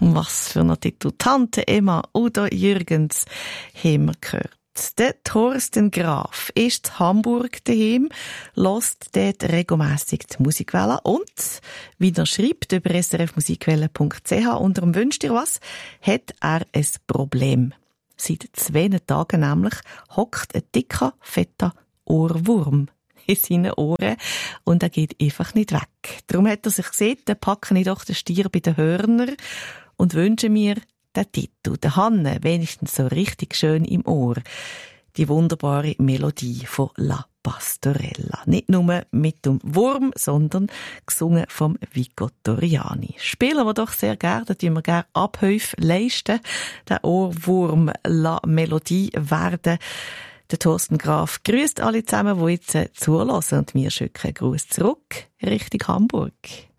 Was für ein Titel. Tante Emma oder Jürgens haben wir gehört. Der Thorsten Graf ist in Hamburg daheim, hört dort regelmässig die Musikwelle und, wie er schreibt über srfmusikwelle.ch, unter dem «Wünsch dir was», hat er ein Problem. Seit 2 Tagen nämlich hockt ein dicker, fetter Ohrwurm in seinen Ohren und er geht einfach nicht weg. Darum hat er sich gesagt, dann packe ich doch den Stier bei den Hörnern und wünsche mir den Titel, der Hanne, wenigstens so richtig schön im Ohr. Die wunderbare Melodie von La Pastorella. Nicht nur mit dem Wurm, sondern gesungen vom Vico Toriani. Spielen wir doch sehr gerne, da tun wir gerne Abhilfe leisten. Der Ohrwurm La Melodie werden. Der Thorsten Graf grüßt alle zusammen, die jetzt zulassen und wir schicken einen Gruß zurück Richtung Hamburg.